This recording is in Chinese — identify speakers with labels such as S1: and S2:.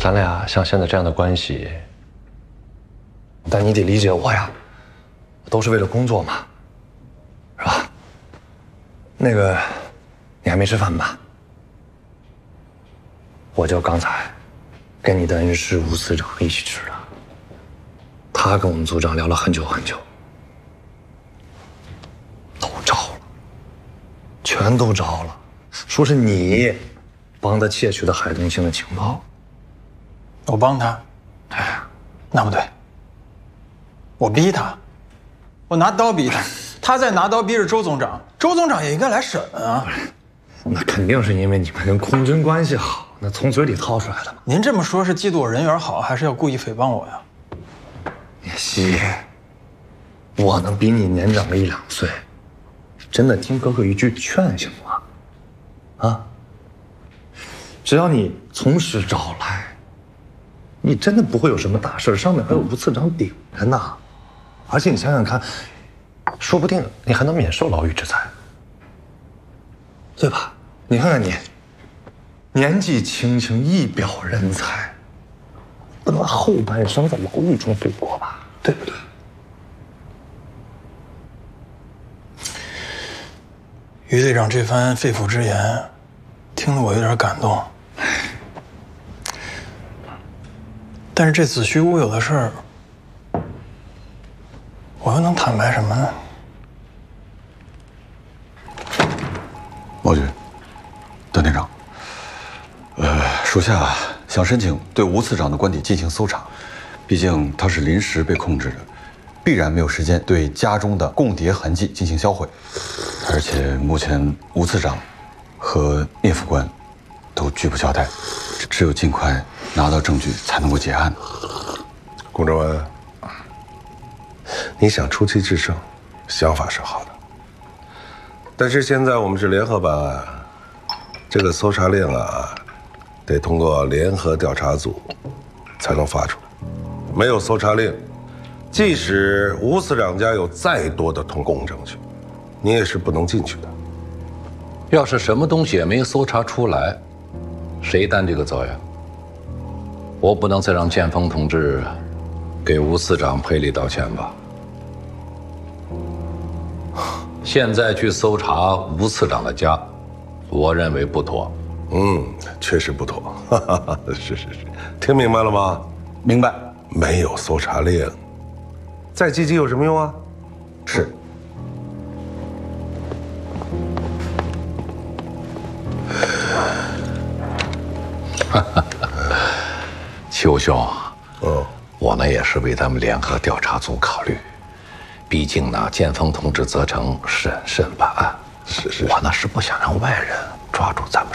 S1: 咱俩像现在这样的关系，但你得理解我呀，都是为了工作嘛，是吧？那个，你还没吃饭吧？我就刚才跟你的恩师吴司长一起吃的，他跟我们组长聊了很久很久，都招了，全都招了，说是你帮他窃取的海东星的情报。
S2: 我帮他？
S1: 哎，
S2: 那不对，我逼他，我拿刀逼他，他再拿刀逼着周总长，周总长也应该来审啊。
S1: 那肯定是因为你们跟空军关系好，那从嘴里掏出来的嘛。
S2: 您这么说，是嫉妒我人缘好，还是要故意诽谤我呀？
S1: 叶希，我能比你年长个1、2岁，真的听哥哥一句劝行吗？啊，只要你从实招来，你真的不会有什么大事，上面还有吴次长顶着呢。而且你想想看，说不定你还能免受牢狱之灾，对吧？你看看你，年纪轻轻，一表人才，不能后半生在牢狱中度过吧？对不对？
S2: 于队长这番肺腑之言，听得我有点感动。但是这子虚乌有的事儿，我又能坦白什么呢？
S3: 毛局，段队长，属下想申请对吴次长的官邸进行搜查，毕竟他是临时被控制的，必然没有时间对家中的共谍痕迹进行销毁。而且目前吴次长和聂副官都拒不交代，只有尽快拿到证据才能够结案。
S4: 龚正文，你想出奇制胜，想法是好的，但是现在我们是联合办案，这个搜查令啊，得通过联合调查组才能发出来。没有搜查令，即使吴司长家有再多的通共证据，你也是不能进去的。
S5: 要是什么东西也没搜查出来，谁担这个责任？我不能再让建峰同志给吴司长赔礼道歉吧？现在去搜查吴司长的家，我认为不妥。
S4: 确实不妥。是，听明白了吗？
S3: 明白。
S4: 没有搜查令，再积极有什么用啊？
S3: 是。
S5: 邱兄，我呢也是为咱们联合调查组考虑，毕竟呢，建峰同志责成审慎办案，
S4: 是，
S5: 我呢是不想让外人抓住咱们